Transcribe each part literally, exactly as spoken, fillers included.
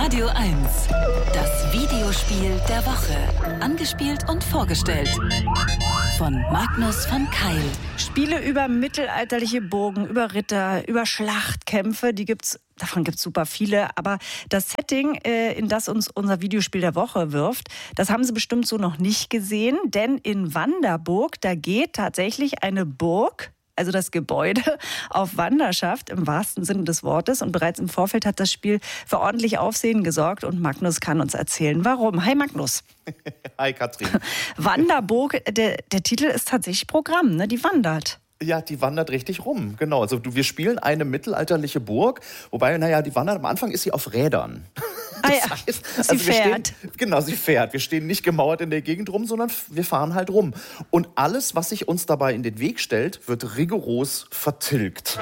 Radio eins. Das Videospiel der Woche. Angespielt und vorgestellt von Magnus von Keil. Spiele über mittelalterliche Burgen, über Ritter, über Schlachtkämpfe, die gibt's, davon gibt es super viele. Aber das Setting, äh, in das uns unser Videospiel der Woche wirft, das haben Sie bestimmt so noch nicht gesehen. Denn in Wanderburg, da geht tatsächlich eine Burg, also das Gebäude, auf Wanderschaft im wahrsten Sinne des Wortes. Und bereits im Vorfeld hat das Spiel für ordentlich Aufsehen gesorgt. Und Magnus kann uns erzählen, warum. Hi Magnus. Hi Katrin. Wanderburg, der, der Titel ist tatsächlich Programm, ne? Die wandert. Ja, die wandert richtig rum, genau. Also wir spielen eine mittelalterliche Burg, wobei, naja, die wandert, am Anfang ist sie auf Rädern. Ah ja, heißt, sie also fährt. Stehen, genau, sie fährt. Wir stehen nicht gemauert in der Gegend rum, sondern wir fahren halt rum. Und alles, was sich uns dabei in den Weg stellt, wird rigoros vertilgt.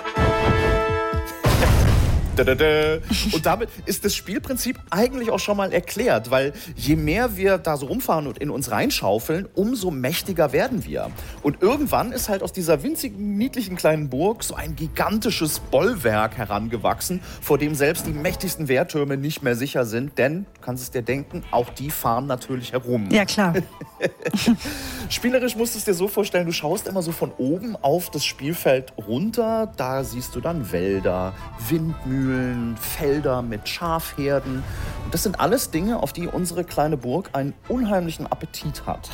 Und damit ist das Spielprinzip eigentlich auch schon mal erklärt, weil je mehr wir da so rumfahren und in uns reinschaufeln, umso mächtiger werden wir. Und irgendwann ist halt aus dieser winzigen, niedlichen kleinen Burg so ein gigantisches Bollwerk herangewachsen, vor dem selbst die mächtigsten Wehrtürme nicht mehr sicher sind, denn, du kannst es dir denken, auch die fahren natürlich herum. Ja, klar. Spielerisch musst du es dir so vorstellen, du schaust immer so von oben auf das Spielfeld runter, da siehst du dann Wälder, Windmühlen, Felder mit Schafherden. Und das sind alles Dinge, auf die unsere kleine Burg einen unheimlichen Appetit hat.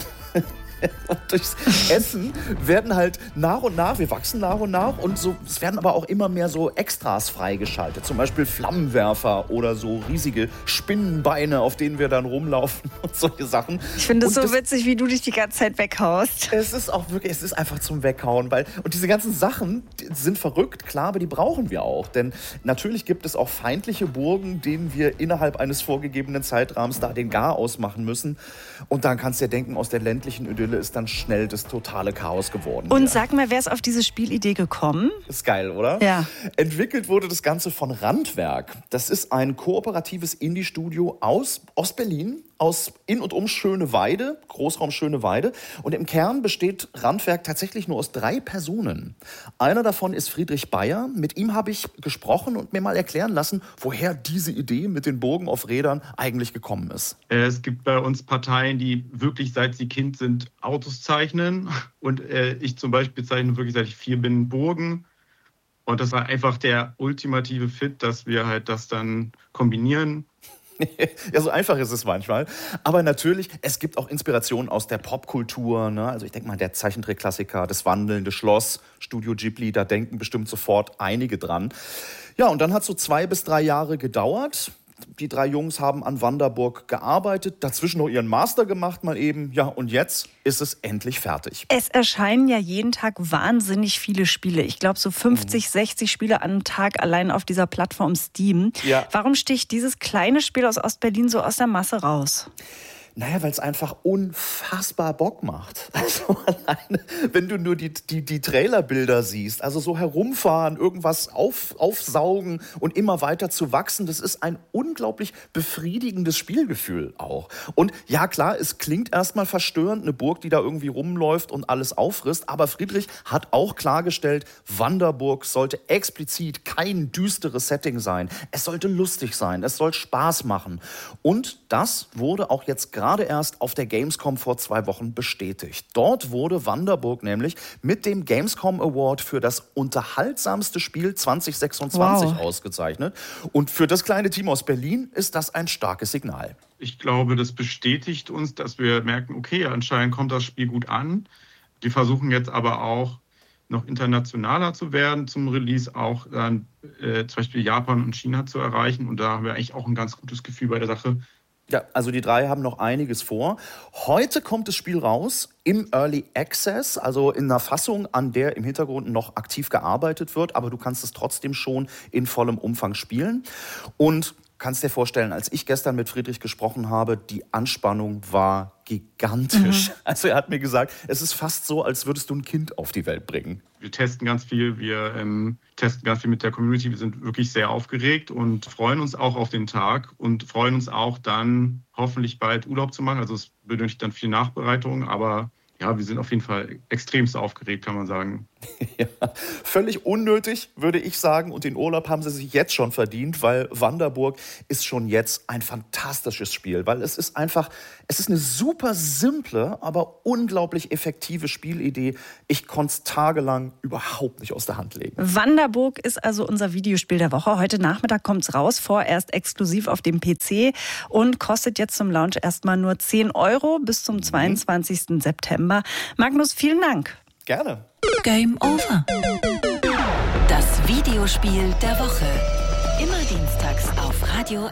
Und durchs Essen werden halt nach und nach, wir wachsen nach und nach und so, es werden aber auch immer mehr so Extras freigeschaltet. Zum Beispiel Flammenwerfer oder so riesige Spinnenbeine, auf denen wir dann rumlaufen und solche Sachen. Ich finde es so das, witzig, wie du dich die ganze Zeit weghaust. Es ist auch wirklich, es ist einfach zum Weghauen, weil, und diese ganzen Sachen sind verrückt, klar, aber die brauchen wir auch. Denn natürlich gibt es auch feindliche Burgen, denen wir innerhalb eines vorgegebenen Zeitrahmens da den Garaus machen müssen. Und dann kannst du dir denken, aus der ländlichen Idylle ist dann schnell das totale Chaos geworden. Und hier. sag mal, wer ist auf diese Spielidee gekommen? Ist geil, oder? Ja. Entwickelt wurde das Ganze von Randwerk. Das ist ein kooperatives Indie-Studio aus Ostberlin, aus in und um Schöneweide, Großraum Schöneweide. Und im Kern besteht Randwerk tatsächlich nur aus drei Personen. Einer davon ist Friedrich Bayer. Mit ihm habe ich gesprochen und mir mal erklären lassen, woher diese Idee mit den Burgen auf Rädern eigentlich gekommen ist. Es gibt bei uns Parteien, die wirklich, seit sie Kind sind, Autos zeichnen. Und äh, ich zum Beispiel zeichne wirklich, seit ich vier bin, Burgen. Und das war einfach der ultimative Fit, dass wir halt das dann kombinieren. Ja, so einfach ist es manchmal. Aber natürlich, es gibt auch Inspirationen aus der Popkultur. Ne? Also ich denke mal, der Zeichentrickklassiker, das wandelnde Schloss, Studio Ghibli, da denken bestimmt sofort einige dran. Ja, und dann hat es so zwei bis drei Jahre gedauert. Die drei Jungs haben an Wanderburg gearbeitet, dazwischen noch ihren Master gemacht mal eben. Ja, und jetzt ist es endlich fertig. Es erscheinen ja jeden Tag wahnsinnig viele Spiele. Ich glaube so fünfzig, mhm. sechzig Spiele am Tag allein auf dieser Plattform Steam. Ja. Warum sticht dieses kleine Spiel aus Ostberlin so aus der Masse raus? Naja, weil es einfach unfassbar Bock macht. Also alleine, wenn du nur die, die, die Trailerbilder siehst, also so herumfahren, irgendwas auf, aufsaugen und immer weiter zu wachsen, das ist ein unglaublich befriedigendes Spielgefühl auch. Und ja, klar, es klingt erstmal verstörend, eine Burg, die da irgendwie rumläuft und alles auffrisst, aber Friedrich hat auch klargestellt, Wanderburg sollte explizit kein düsteres Setting sein. Es sollte lustig sein, es soll Spaß machen. Und das wurde auch jetzt gerade Gerade erst auf der Gamescom vor zwei Wochen bestätigt. Dort wurde Wanderburg nämlich mit dem Gamescom Award für das unterhaltsamste Spiel zwanzig sechsundzwanzig wow. ausgezeichnet. Und für das kleine Team aus Berlin ist das ein starkes Signal. Ich glaube, das bestätigt uns, dass wir merken, okay, anscheinend kommt das Spiel gut an. Wir versuchen jetzt aber auch noch internationaler zu werden zum Release, auch dann äh, zum Beispiel Japan und China zu erreichen. Und da haben wir eigentlich auch ein ganz gutes Gefühl bei der Sache. Ja, also die drei haben noch einiges vor. Heute kommt das Spiel raus im Early Access, also in einer Fassung, an der im Hintergrund noch aktiv gearbeitet wird, aber du kannst es trotzdem schon in vollem Umfang spielen. Und kannst dir vorstellen, als ich gestern mit Friedrich gesprochen habe, die Anspannung war gigantisch. Mhm. Also er hat mir gesagt, es ist fast so, als würdest du ein Kind auf die Welt bringen. Wir testen ganz viel, wir ähm, testen ganz viel mit der Community. Wir sind wirklich sehr aufgeregt und freuen uns auch auf den Tag und freuen uns auch dann hoffentlich bald Urlaub zu machen. Also es benötigt dann viel Nachbereitung, aber ja, wir sind auf jeden Fall extremst aufgeregt, kann man sagen. Ja, völlig unnötig, würde ich sagen. Und den Urlaub haben sie sich jetzt schon verdient, weil Wanderburg ist schon jetzt ein fantastisches Spiel. Weil es ist einfach, es ist eine super simple, aber unglaublich effektive Spielidee. Ich konnte es tagelang überhaupt nicht aus der Hand legen. Wanderburg ist also unser Videospiel der Woche. Heute Nachmittag kommt es raus, vorerst exklusiv auf dem P C und kostet jetzt zum Launch erstmal nur zehn Euro bis zum zweiundzwanzigsten September. Magnus, vielen Dank. Gerne. Game over. Das Videospiel der Woche. Immer dienstags auf Radio